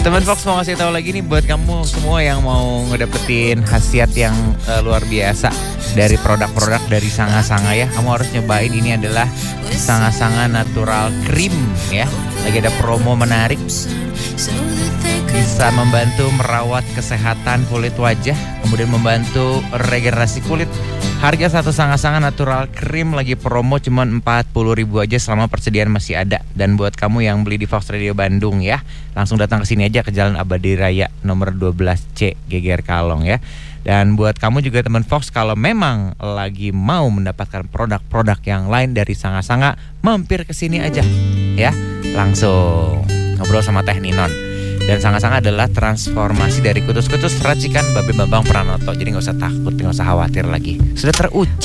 Teman Fox mau ngasih tahu lagi nih buat kamu semua yang mau ngedapetin khasiat yang luar biasa dari produk-produk dari Sanga-Sanga ya. Kamu harus nyobain, ini adalah Sanga-Sanga Natural Cream ya. Lagi ada promo menarik. Bisa membantu merawat kesehatan kulit wajah, kemudian membantu regenerasi kulit. Harga satu Sanga-Sanga Natural Cream lagi promo cuma 40.000 aja selama persediaan masih ada. Dan buat kamu yang beli di Fox Radio Bandung ya, langsung datang ke sini aja ke Jalan Abadi Raya nomor 12C GGR Kalong ya. Dan buat kamu juga teman Fox, kalau memang lagi mau mendapatkan produk-produk yang lain dari Sanga-Sanga, mampir ke sini aja ya. Langsung ngobrol sama Teh Ninon. Dan Sanga-Sanga adalah transformasi dari kutus-kutus racikan Babe Bambang Pranoto. Jadi gak usah takut, gak usah khawatir lagi. Sudah teruji.